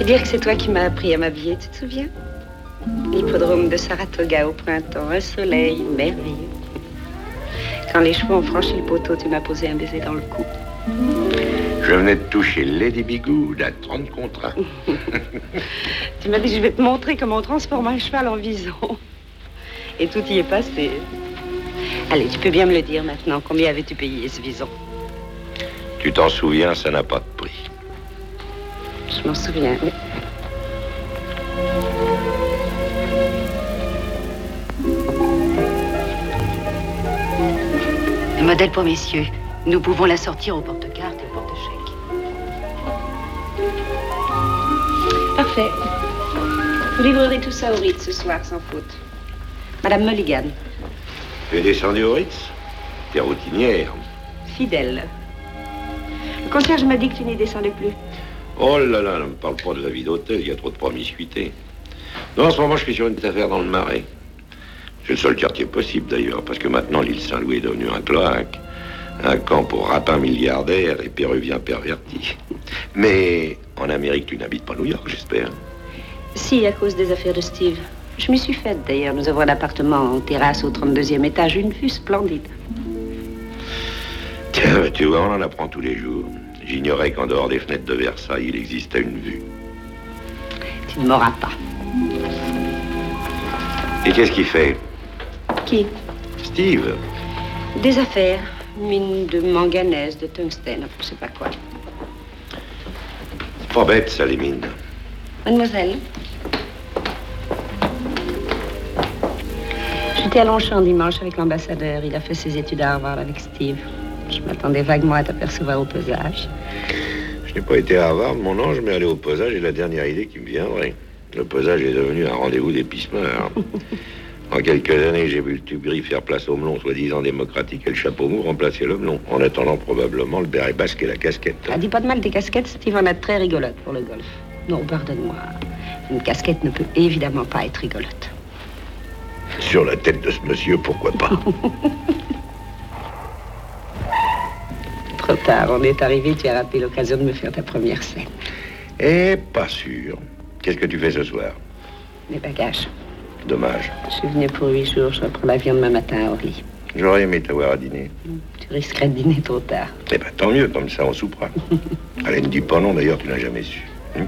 C'est dire que c'est toi qui m'as appris à m'habiller, tu te souviens? L'hippodrome de Saratoga au printemps, un soleil merveilleux. Quand les chevaux ont franchi le poteau, tu m'as posé un baiser dans le cou. Je venais de toucher Lady Bigoud à 30 contre 1. Tu m'as dit, je vais te montrer comment on transforme un cheval en vison. Et tout y est passé. Allez, tu peux bien me le dire maintenant. Combien avais-tu payé ce vison? Tu t'en souviens, ça n'a pas de prix. Je m'en souviens, mais... Le modèle pour messieurs. Nous pouvons la sortir au porte-carte et au porte-chèque. Parfait. Vous livrerez tout ça au Ritz ce soir, sans faute. Madame Mulligan. Tu es descendue au Ritz? T'es routinière. Fidèle. Le concierge m'a dit que tu n'y descendais plus. Oh là là, ne me parle pas de la vie d'hôtel, il y a trop de promiscuité. Non, en ce moment, je suis sur une affaire dans le Marais. C'est le seul quartier possible, d'ailleurs, parce que maintenant, l'île Saint-Louis est devenue un cloaque. Un camp pour rapins milliardaires et péruviens pervertis. Mais en Amérique, tu n'habites pas New York, j'espère. Si, à cause des affaires de Steve. Je m'y suis faite, d'ailleurs. Nous avons un appartement en terrasse au 32e étage, une vue splendide. Tiens, tu vois, on en apprend tous les jours. J'ignorais qu'en dehors des fenêtres de Versailles, il existait une vue. Tu ne m'auras pas. Et qu'est-ce qu'il fait? Qui? Steve. Des affaires. Mine de manganèse, de tungstène, je sais pas quoi. C'est pas bête, ça, les mines. Mademoiselle. J'étais à Longchamp dimanche avec l'ambassadeur. Il a fait ses études à Harvard avec Steve. Je m'attendais vaguement à t'apercevoir au pesage. Je n'ai pas été à Harvard, mon ange, mais aller au pesage est la dernière idée qui me viendrait. Le pesage est devenu un rendez-vous des pissemeurs. En quelques années, j'ai vu le tuberie faire place au melon soi-disant démocratique et le chapeau mou remplacer le melon, en attendant probablement le béret basque et la casquette. Ah, dis pas de mal des casquettes, Steve en a de très rigolote pour le golf. Non, pardonne-moi. Une casquette ne peut évidemment pas être rigolote. Sur la tête de ce monsieur, pourquoi pas? Trop tard, on est arrivé, tu as raté l'occasion de me faire ta première scène. Eh, pas sûr. Qu'est-ce que tu fais ce soir? Mes bagages. Dommage. Je suis venue pour 8 jours, je reprends l'avion demain matin à Orly. J'aurais aimé t'avoir à dîner. Tu risquerais de dîner trop tard. Eh ben, tant mieux, comme ça on soupera. Allez, ne dis pas non, d'ailleurs, tu n'as jamais su.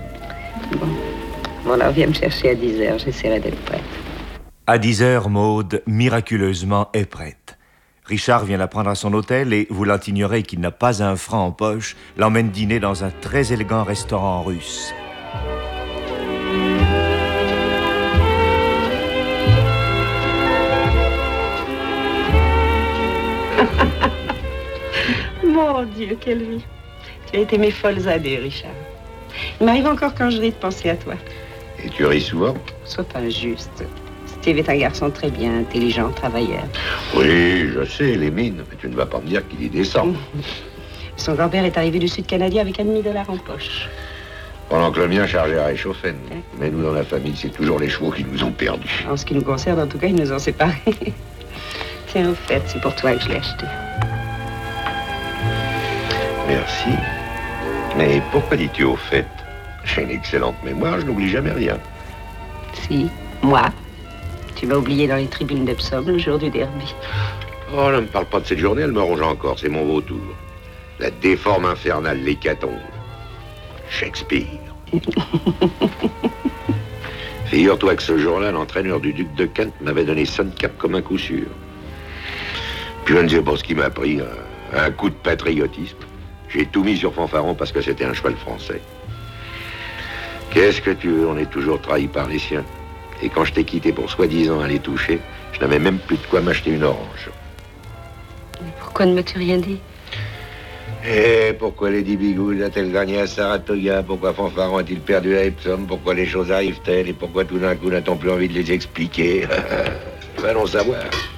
Bon, alors viens me chercher à 10h, j'essaierai d'être prête. À 10h, Maude, miraculeusement, est prête. Richard vient la prendre à son hôtel et, voulant ignorer qu'il n'a pas un franc en poche, l'emmène dîner dans un très élégant restaurant russe. Mon Dieu, quelle vie. Tu as été mes folles années, Richard. Il m'arrive encore quand je ris de penser à toi. Et tu ris souvent? Sois pas injuste. Steve est un garçon très bien, intelligent, travailleur. Oui, je sais, les mines, mais tu ne vas pas me dire qu'il y descend. Son grand-père est arrivé du Sud canadien avec $1 demi en poche. Pendant que le mien chargeait à réchauffer. Mais nous, dans la famille, c'est toujours les chevaux qui nous ont perdus. En ce qui nous concerne, en tout cas, ils nous ont séparés. Tiens, au fait, c'est pour toi que je l'ai acheté. Merci. Mais pourquoi dis-tu au fait? J'ai une excellente mémoire, je n'oublie jamais rien. Si, moi. Tu m'as oublié dans les tribunes d'Epsom le jour du derby. Oh, ne me parle pas de cette journée, elle me ronge encore, c'est mon vautour. La déforme infernale, l'hécatombe. Shakespeare. Figure-toi que ce jour-là, l'entraîneur du duc de Kent m'avait donné son cap comme un coup sûr. Puis je ne sais pas ce qui m'a pris, un coup de patriotisme. J'ai tout mis sur Fanfaron parce que c'était un cheval français. Qu'est-ce que tu veux, on est toujours trahi par les siens. Et quand je t'ai quitté pour soi-disant aller toucher, je n'avais même plus de quoi m'acheter une orange. Mais pourquoi ne m'as-tu rien dit? Et pourquoi Lady Bigoud a-t-elle gagné à Saratoga? Pourquoi Fanfaron a-t-il perdu à Epsom? Pourquoi les choses arrivent-elles? Et pourquoi tout d'un coup n'a-t-on plus envie de les expliquer? Allons savoir.